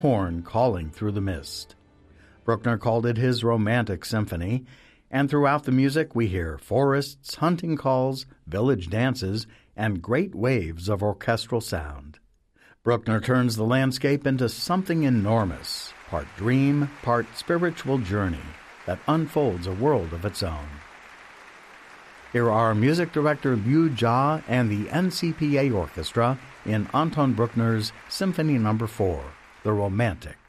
horn calling through the mist. Bruckner called it his romantic symphony, and throughout the music we hear forests, hunting calls, village dances, and great waves of orchestral sound. Bruckner turns the landscape into something enormous, part dream, part spiritual journey that unfolds a world of its own. Here are music director Liu Jia and the NCPA Orchestra in Anton Bruckner's Symphony No. 4, The Romantic.